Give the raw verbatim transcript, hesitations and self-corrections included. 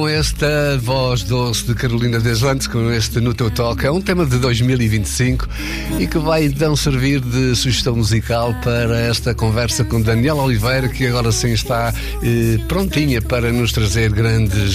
Com esta voz doce de Carolina Deslandes, com este No Teu Toque, é um tema de dois mil e vinte e cinco e que vai então servir de sugestão musical para esta conversa com Daniela Oliveira, que agora sim está eh, prontinha para nos trazer grandes